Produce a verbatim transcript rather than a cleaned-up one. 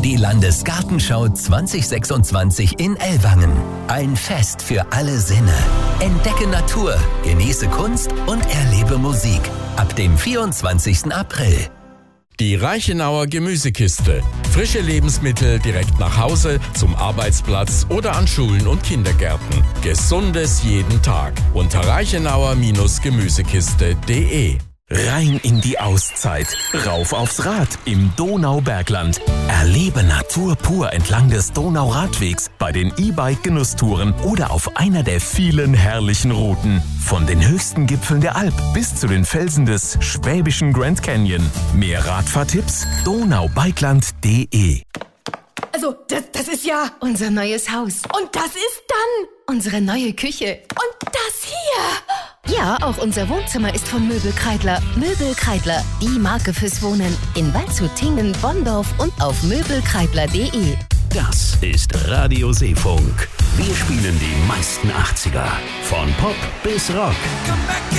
Die Landesgartenschau zwanzig sechsundzwanzig in Ellwangen. Ein Fest für alle Sinne. Entdecke Natur, genieße Kunst und erlebe Musik. Ab dem vierundzwanzigsten April. Die Reichenauer Gemüsekiste. Frische Lebensmittel direkt nach Hause, zum Arbeitsplatz oder an Schulen und Kindergärten. Gesundes jeden Tag. Unter reichenauer Gemüsekiste punkt de. Rein in die Auszeit, rauf aufs Rad im Donaubergland. Erlebe Natur pur entlang des Donauradwegs bei den E-Bike-Genusstouren oder auf einer der vielen herrlichen Routen. Von den höchsten Gipfeln der Alp bis zu den Felsen des schwäbischen Grand Canyon. Mehr Radfahrtipps? donaubergland punkt de. Also, das, das ist ja unser neues Haus. Und das ist dann unsere neue Küche. Und das hier. Ja, auch unser Wohnzimmer ist von Möbel Kreidler. Möbel Kreidler, die Marke fürs Wohnen. In Waldshut, Tingen, Bonndorf und auf möbelkreidler punkt de. Das ist Radio Seefunk. Wir spielen die meisten achtziger. Von Pop bis Rock.